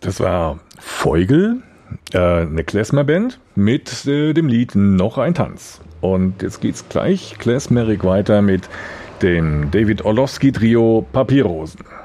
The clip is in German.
Das war Feugl, eine Klezmer-Band mit dem Lied Noch ein Tanz. Und jetzt geht's gleich klezmerig weiter mit dem David Orlowski Trio Papierhosen.